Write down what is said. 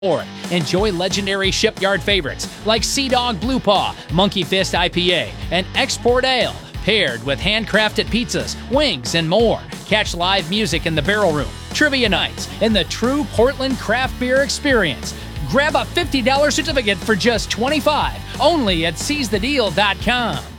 Or enjoy legendary shipyard favorites like Sea Dog Blue Paw, Monkey Fist IPA, and Export Ale, paired with handcrafted pizzas, wings, and more. Catch live music in the Barrel Room, trivia nights, and the true Portland craft beer experience. Grab a $50 certificate for just $25, only at seizethedeal.com.